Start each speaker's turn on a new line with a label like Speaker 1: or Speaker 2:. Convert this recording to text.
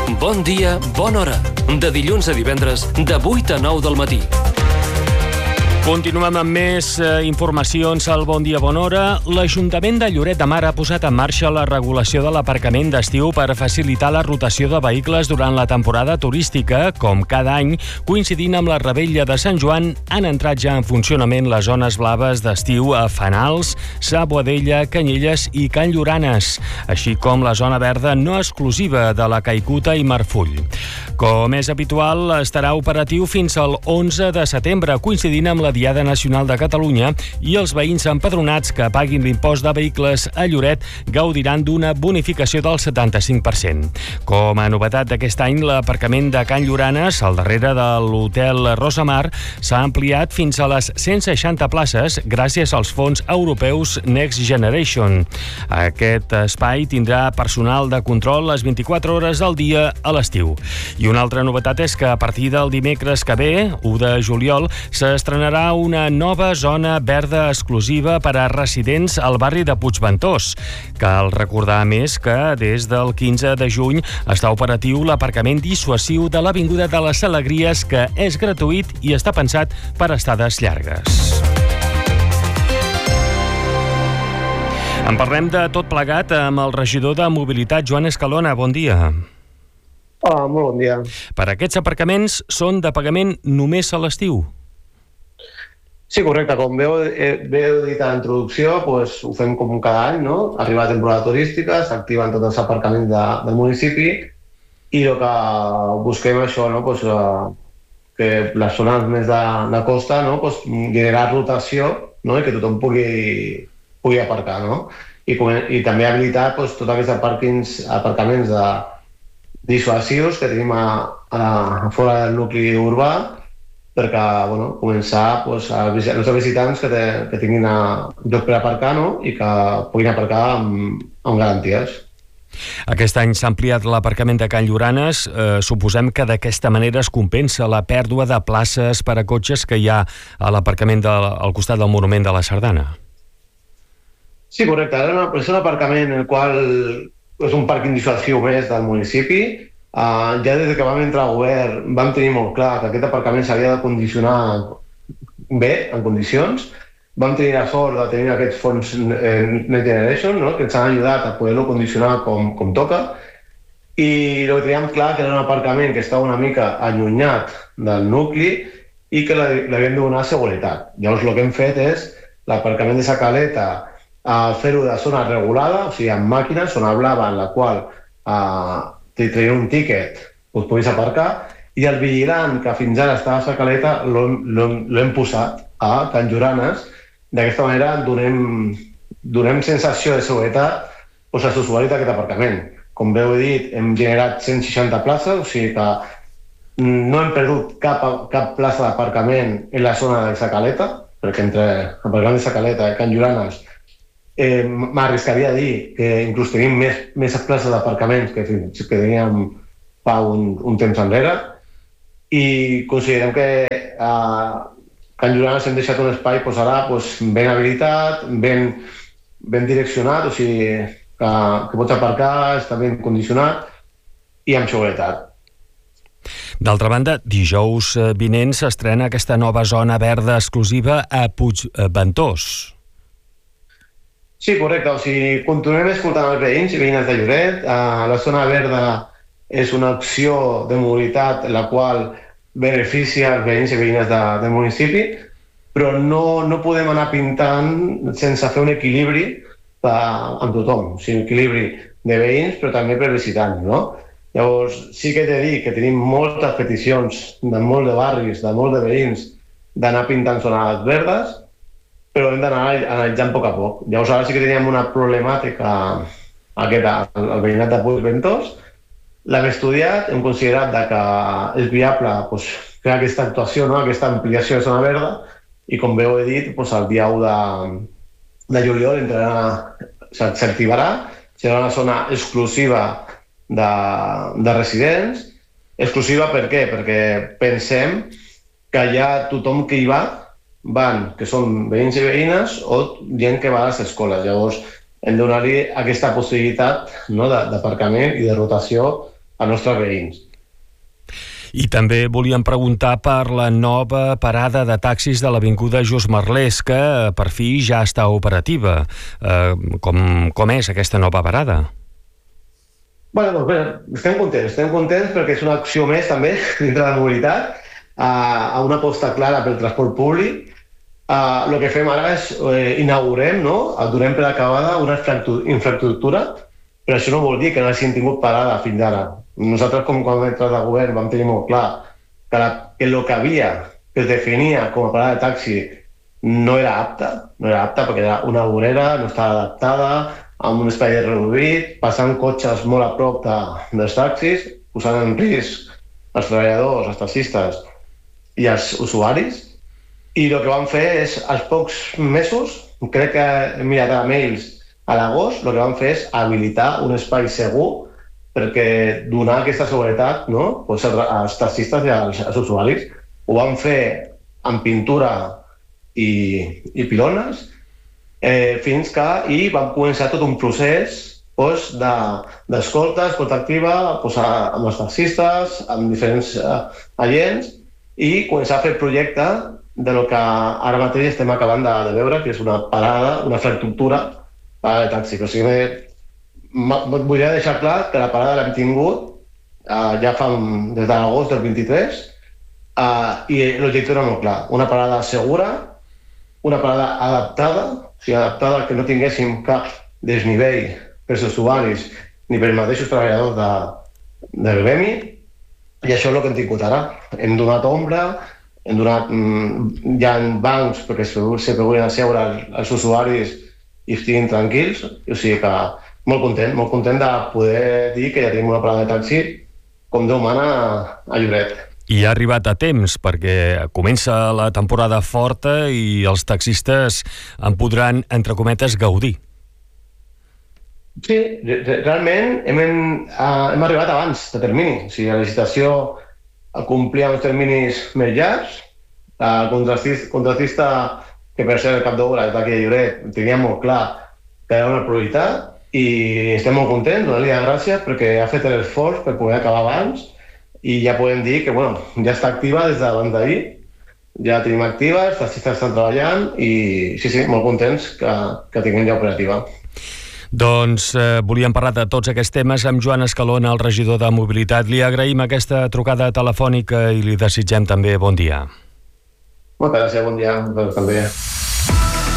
Speaker 1: Bon dia, bona hora. De dilluns a divendres, de 8 a 9 del matí.
Speaker 2: Continuem amb més informacions al Bon Dia, Bona Hora. L'Ajuntament de Lloret de Mar ha posat en marxa la regulació de l'aparcament d'estiu per facilitar la rotació de vehicles durant la temporada turística. Com cada any, coincidint amb la Revetlla de Sant Joan, han entrat ja en funcionament les zones blaves d'estiu a Fenals, Sa Boadella, Canyelles i Can Lloranes, així com la zona verda no exclusiva de la Caicuta i Marfull. Com és habitual, estarà operatiu fins al 11 de setembre, coincidint amb la Diada Nacional de Catalunya, i els veïns empadronats que paguin l'impost de vehicles a Lloret gaudiran d'una bonificació del 75%. Com a novetat d'aquest any, l'aparcament de Can Lloranes, al darrere de l'hotel Rosamar, s'ha ampliat fins a les 160 places gràcies als fons europeus Next Generation. Aquest espai tindrà personal de control les 24 hores del dia a l'estiu. I una altra novetat és que a partir del dimecres que ve, 1 de juliol, s'estrenarà una nova zona verda exclusiva per a residents al barri de Puigventós. Cal recordar, a més, que des del 15 de juny està operatiu l'aparcament dissuasiu de l'Avinguda de les Alegries, que és gratuït i està pensat per estades llargues. En parlem de tot plegat amb el regidor de Mobilitat, Joan Escalona. Bon dia.
Speaker 3: Hola, molt bon dia.
Speaker 2: Per aquests aparcaments són de pagament només a l'estiu?
Speaker 3: Sí, correcte. Com bé heu dit a la introducció, doncs ho fem com cada any, no? Arriba la temporada turística, s'activen tots els aparcaments del municipi i el que busquem això, no? Pues, que les zones més de costa, no? Pues, generar rotació, no? I que tothom pugui aparcar, no? I també habilitar pues, tots aquests aparcaments dissuasius que tenim a fora del nucli urbà, perquè començar els nostres visitants que tinguin lloc per aparcar, no? I que puguin aparcar amb garanties.
Speaker 2: Aquest any s'ha ampliat l'aparcament de Can Lloranes. Suposem que d'aquesta manera es compensa la pèrdua de places per a cotxes que hi ha a l'aparcament al costat del Monument de la Sardana.
Speaker 3: Sí, correcte. És un aparcament en el qual és un pàrquing dissuasiu més del municipi. Ja des que vam entrar al govern vam tenir molt clar que aquest aparcament s'havia de condicionar bé, en condicions. Vam tenir la sort de tenir aquests fons Next Generation, no? Que ens han ajudat a poder-lo condicionar com toca, i el que teníem clar que era un aparcament que estava una mica allunyat del nucli i que l'havíem de donar seguretat. Llavors el que hem fet és l'aparcament de Sa Caleta, fer-ho de zona regulada, o sigui amb màquines, zona blava en la qual te traient un tíquet, us podeu aparcar, i el vigilant que fins ara estava a Sa Caleta l'hem posat a Can Lloranes. D'aquesta manera donem sensació de seguretat als usuaris d'aquest aparcament. Com bé heu dit, hem generat 160 places, o sigui que no hem perdut cap plaça d'aparcament en la zona de Sa Caleta, perquè entre l'aparcament de Sa Caleta i Can Lloranes m'arriscaria a dir que inclús tenim més places d'aparcaments que teníem fa un temps enrere, i considerem que a Can Lloranes hem deixat un espai ara ben habilitat, ben direccionat, o sigui que pots aparcar, està ben condicionat i amb seguretat.
Speaker 2: D'altra banda, dijous vinent s'estrena aquesta nova zona verda exclusiva a Puigventós.
Speaker 3: Sí, correcte. O sigui, continuem escoltant els veïns i veïnes de Lloret. La zona verda és una opció de mobilitat la qual beneficia els veïns i veïnes del municipi, però no podem anar pintant sense fer un equilibri amb tothom. O sigui, un equilibri de veïns, però també per visitants, no? Llavors, sí que he de dir que tenim moltes peticions de molt de barris, de molt de veïns, d'anar pintant zones verdes, però hem d'anar analitzant a poc. Llavors, ara sí que teníem una problemàtica al veïnat de Puigventós. L'hem estudiat, hem considerat que és viable fer aquesta actuació, aquesta ampliació de zona verda, i com bé ho he dit, el dia 1 de juliol s'activarà, serà una zona exclusiva de residents. Exclusiva per què? Perquè pensem que ja tothom que hi van, que són veïns i veïnes o gent que va a les escoles. Llavors hem de donar-li aquesta possibilitat d'aparcament i de rotació als nostres veïns.
Speaker 2: I també volíem preguntar per la nova parada de taxis de l'Avinguda Just Merlès, que per fi ja està operativa. Com és aquesta nova parada?
Speaker 3: Bueno, doncs estem contents perquè és una acció més també dintre de la mobilitat, a una aposta clara pel transport públic. El que fem ara és inaugurem, donem per acabada una infraestructura, però això no vol dir que no hagin tingut parada fins ara. Nosaltres, com quan vam entrar al govern, vam tenir molt clar que el que havia, que es definia com a parada de taxi, no era apta perquè era una vorera, no estava adaptada, amb un espai reduït, passant cotxes molt a prop dels taxis, posant en risc els treballadors, els taxistes i els usuaris. I el que vam fer és, als pocs mesos, crec que he mirat a mails a l'agost, el que vam fer és habilitar un espai segur perquè donar aquesta seguretat als taxistes i als usuaris. Ho vam fer amb pintura i pilones fins que vam començar tot un procés d'escolta activa amb els taxistes, amb diferents agents, i començar a fer el projecte del que ara mateix estem acabant de veure, que és una parada, una infraestructura de taxi. O sigui, vull deixar clar que la parada l'hem tingut ja des de l'agost del 23 i l'objectiu era molt clar. Una parada segura, una parada adaptada, o sigui, adaptada que no tinguéssim cap desnivell pels usuaris ni pels mateixos treballadors del gremi, i això és el que hem tingut ara. Hem donat ombra, hem donat ja bancs perquè se puguin asseure els usuaris i estiguin tranquils, o sigui que molt content de poder dir que ja tenim una parada de taxi com Déu mana a Lloret.
Speaker 2: I ha arribat a temps, perquè comença la temporada forta i els taxistes en podran, entre cometes, gaudir.
Speaker 3: Sí, realment hem arribat abans de termini. O sigui, la licitació complia uns terminis més llargs. El contractista, que per ser el cap d'obra d'aquí a Lloret, tenia molt clar que era una prioritat, i estem molt contents, donar-li les gràcies perquè ha fet l'esforç per poder acabar abans, i ja podem dir que ja està activa des d'abans d'ahir, ja la tenim activa, els taxistes estan treballant i sí, molt contents que tinguem ja operativa.
Speaker 2: Doncs volíem parlar de tots aquests temes amb Joan Escalona, el regidor de Mobilitat. Li agraïm aquesta trucada telefònica i li desitgem també bon dia.
Speaker 3: Moltes gràcies, bon dia també.